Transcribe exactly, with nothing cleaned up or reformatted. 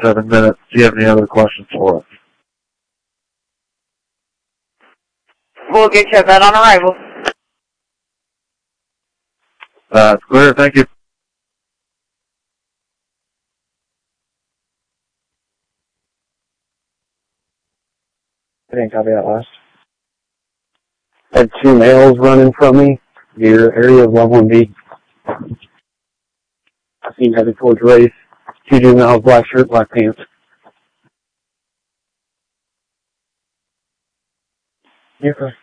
seven minutes. Do you have any other questions for us? We'll get you that on arrival. Uh, it's clear. Thank you. I didn't copy that last. I had two males running from me. Your area of level one B. I seen headed towards race. Two juveniles, black shirt, black pants. Yeah.